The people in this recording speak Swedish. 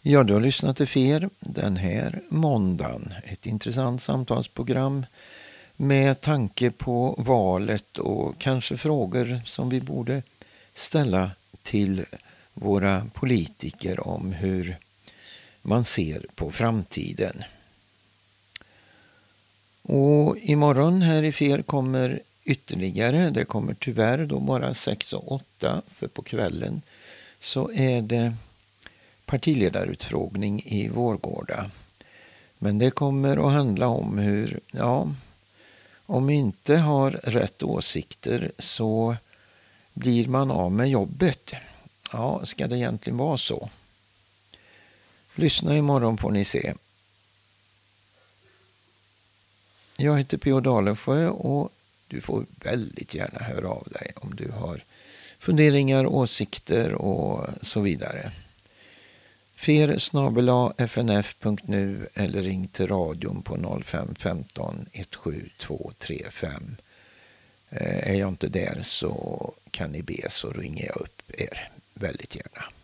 Ja, du har lyssnat till FER den här måndagen. Ett intressant samtalsprogram med tanke på valet och kanske frågor som vi borde ställa till våra politiker om hur man ser på framtiden. Och imorgon här i FER kommer ytterligare, det kommer tyvärr då bara 6 och 8, för på kvällen så är det partiledarutfrågning i Vårgårda. Men det kommer att handla om hur, om vi inte har rätt åsikter så blir man av med jobbet. Ja, ska det egentligen vara så? Lyssna imorgon får ni se. Jag heter P.O. Dalensjö och du får väldigt gärna höra av dig om du har funderingar, åsikter och så vidare. fer@fnf.nu eller ring till radion på 05 15 17235. Är jag inte där så kan ni be så ringer jag upp er väldigt gärna.